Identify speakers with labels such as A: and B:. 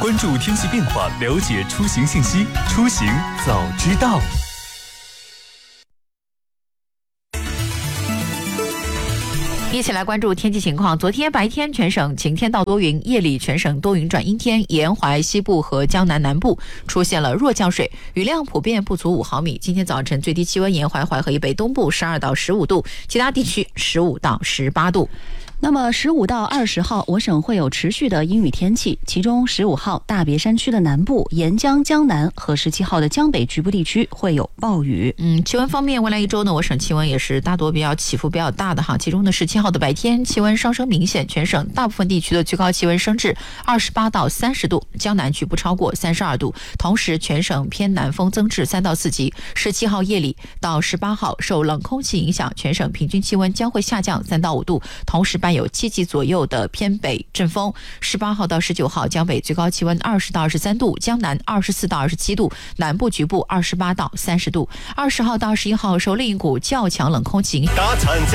A: 关注天气变化，了解出行信息，出行早知道。
B: 一起来关注天气情况。昨天白天全省晴天到多云，夜里全省多云转阴天，沿淮西部和江南南部出现了弱降水，雨量普遍不足5毫米。今天早晨最低气温沿淮淮河以北东部12到15度，其他地区15到18度。
C: 那么15到20号，我省会有持续的阴雨天气，其中15号大别山区的南部、沿江、江南和17号的江北局部地区会有暴雨。
B: 气温方面，未来一周呢，我省气温也是大多比较起伏比较大的哈。其中呢，17号的白天气温上升明显，全省大部分地区的最高气温升至28到30度，江南局部超过32度。同时，全省偏南风增至3到4级。17号夜里到18号，受冷空气影响，全省平均气温将会下降3到5度，同时伴有7级左右的偏北阵风。18号到19号，江北最高气温20到23度，江南24到27度，南部局部28到30度。20号到21号，受另一股较强冷空气影响。